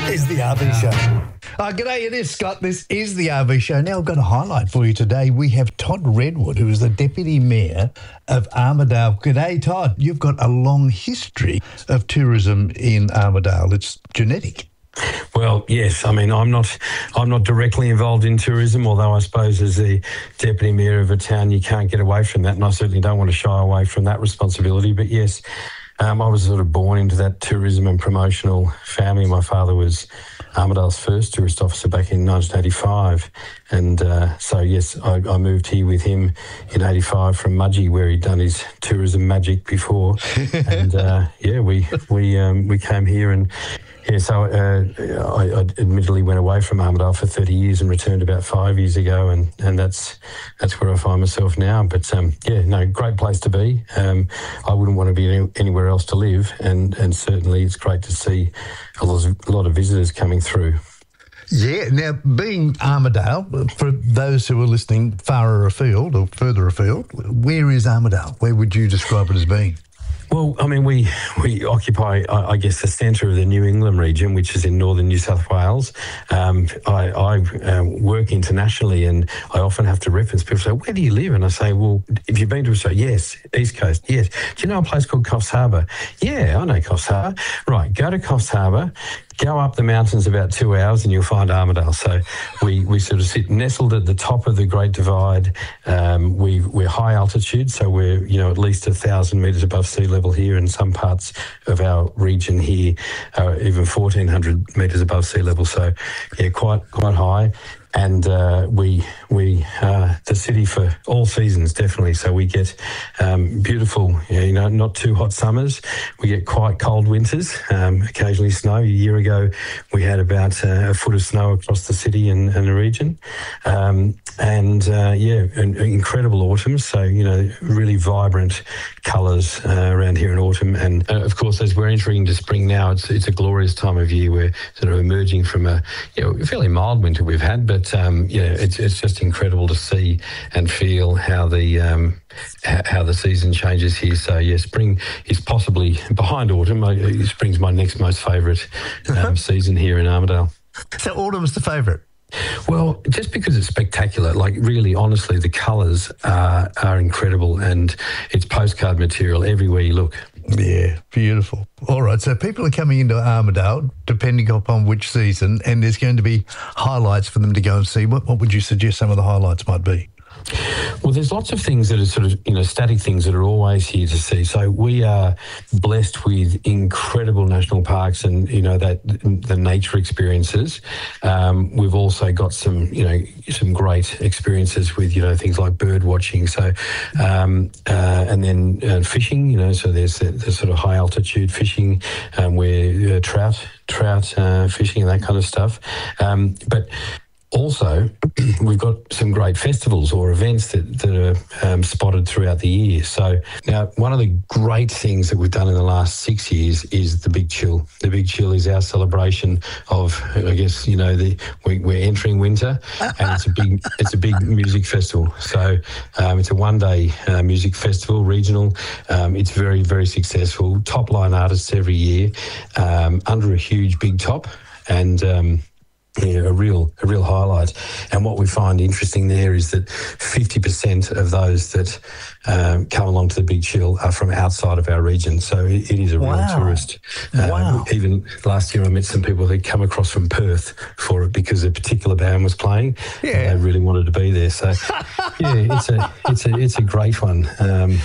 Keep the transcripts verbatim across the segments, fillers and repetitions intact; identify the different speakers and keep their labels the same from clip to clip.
Speaker 1: is the R V Show. Uh, g'day, it is Scott. This is the R V Show. Now, I've got a highlight for you today. We have Todd Redwood, who is the Deputy Mayor of Armidale. G'day, Todd. You've got a long history of tourism in Armidale. It's genetic.
Speaker 2: Well, yes. I mean, I'm not I'm not directly involved in tourism, although I suppose as the Deputy Mayor of a town, you can't get away from that, and I certainly don't want to shy away from that responsibility. But yes, um, I was sort of born into that tourism and promotional family. My father was Armidale's first tourist officer back in nineteen eighty-five. And uh, so, yes, I, I moved here with him in eighty-five from Mudgee, where he'd done his tourism magic before. and, uh, yeah, we we um, we came here and... Yeah, so uh, I, I admittedly went away from Armidale for thirty years and returned about five years ago, and, and that's that's where I find myself now. But, um, yeah, no, great place to be. Um, I wouldn't want to be any, anywhere else to live, and, and certainly it's great to see a lot, of, a lot of visitors coming through.
Speaker 1: Yeah, now, being Armidale, for those who are listening far afield or further afield, where is Armidale? Where would you describe it as being?
Speaker 2: Well, I mean, we, we occupy, I, I guess, the centre of the New England region, which is in northern New South Wales. Um, I, I uh, work internationally, and I often have to reference people say, where do you live? And I say, well, if you've been to Australia, yes, East Coast, yes. Do you know a place called Coffs Harbour? Yeah, I know Coffs Harbour. Right, go to Coffs Harbour. Go up the mountains about two hours and you'll find Armidale. So we, we sort of sit nestled at the top of the Great Divide. Um, we, we're high altitude, so we're, you know, at least a thousand metres above sea level here. In some parts of our region here, uh, even fourteen hundred metres above sea level. So, yeah, quite quite high. And uh, we we uh, the city for all seasons, definitely. So we get um, beautiful, you know, not too hot summers. We get quite cold winters, um, occasionally snow. A year ago, we had about uh, a foot of snow across the city and, and the region. Um, and, uh, yeah, an, incredible autumns. So, you know, really vibrant colours uh, around here in autumn. And, uh, of course, as we're entering into spring now, it's it's a glorious time of year. We're sort of emerging from a, you know, fairly mild winter we've had, but Um, yeah, it's it's just incredible to see and feel how the um, how the season changes here. So yeah, spring is possibly behind autumn. Spring's my next most favourite um, season here in Armidale.
Speaker 1: So autumn's the favourite?
Speaker 2: Well, just because it's spectacular, like really, honestly, the colours are, are incredible, and it's postcard material everywhere you look.
Speaker 1: Yeah, beautiful. All right, so people are coming into Armidale, depending upon which season, and there's going to be highlights for them to go and see. What, what would you suggest some of the highlights might be?
Speaker 2: Well, there's lots of things that are sort of, you know, static things that are always here to see. So we are blessed with incredible national parks and, you know, that the nature experiences. Um, we've also got some, you know, some great experiences with, you know, things like bird watching. So, um, uh, and then uh, fishing, you know, so there's the, the sort of high altitude fishing um, where uh, trout, trout uh, fishing and that kind of stuff. Um, but also, we've got some great festivals or events that, that are um, spotted throughout the year. So now, one of the great things that we've done in the last six years is the Big Chill. The Big Chill is our celebration of, I guess, you know, the we, we're entering winter, and it's a big it's a big music festival. So um, it's a one-day uh, music festival, regional. Um, it's very, very successful. Top-line artists every year um, under a huge big top, and um, Yeah, a real a real highlight. And what we find interesting there is that fifty percent of those that um, come along to the Big Chill are from outside of our region. So it, it is a
Speaker 1: wow.
Speaker 2: real tourist. Um,
Speaker 1: wow.
Speaker 2: Even last year I met some people who'd come across from Perth for it because a particular band was playing.
Speaker 1: Yeah.
Speaker 2: They really wanted to be there. So yeah, it's a it's a it's a great one. Um,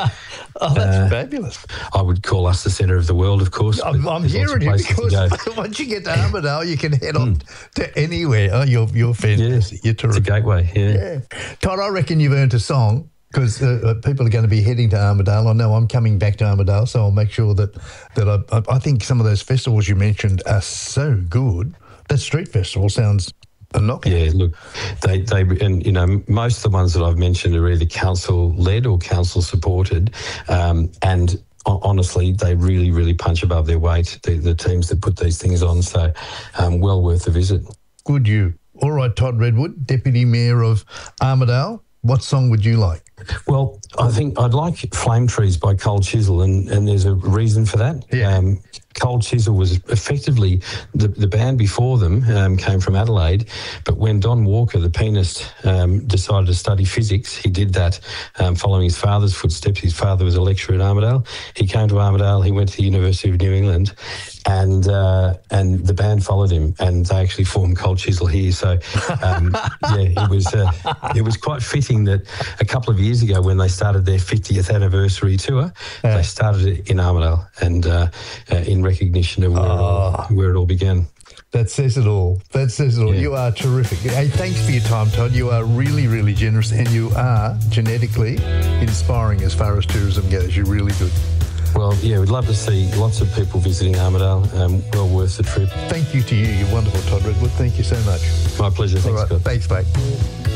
Speaker 1: Oh, that's
Speaker 2: uh,
Speaker 1: fabulous.
Speaker 2: I would call us the centre of the world, of course.
Speaker 1: I'm, I'm hearing you because once you get to Armidale, you can head on mm. to anywhere. Oh, you're, you're fantastic.
Speaker 2: Yeah,
Speaker 1: you're terrific.
Speaker 2: It's a gateway, yeah.
Speaker 1: yeah. Todd, I reckon you've earned a song because uh, people are going to be heading to Armidale. I know I'm coming back to Armidale, so I'll make sure that, that I, I think some of those festivals you mentioned are so good. That street festival sounds...
Speaker 2: Yeah, look, they, they, and you know, most of the ones that I've mentioned are either council-led or council-supported, um, and honestly, they really, really punch above their weight, the, the teams that put these things on, so um, well worth a visit.
Speaker 1: Good you. All right, Todd Redwood, Deputy Mayor of Armidale, what song would you like?
Speaker 2: Well, I think I'd like Flame Trees by Cold Chisel, and, and there's a reason for that.
Speaker 1: Yeah.
Speaker 2: Um, Cold Chisel was effectively the, the band before them um, came from Adelaide, but when Don Walker, the pianist, um, decided to study physics, he did that um, following his father's footsteps. His father was a lecturer at Armidale. He came to Armidale, he went to the University of New England, and uh, and the band followed him, and they actually formed Cold Chisel here. So um, yeah, it was uh, it was quite fitting that a couple of years ago, when they started their fiftieth anniversary tour, yeah. they started it in Armidale, and uh, uh, in recognition of where, oh. it all, where it all began.
Speaker 1: That says it all. That says it all.
Speaker 2: Yeah.
Speaker 1: You are terrific. Hey, thanks for your time, Todd. You are really, really generous, and you are genetically inspiring as far as tourism goes. You're really good.
Speaker 2: Well, yeah, we'd love to see lots of people visiting Armidale. Um, well worth the trip.
Speaker 1: Thank you to you. You're wonderful, Todd Redwood. Thank you so much.
Speaker 2: My pleasure. Thanks,
Speaker 1: all right.
Speaker 2: Scott.
Speaker 1: Thanks, mate.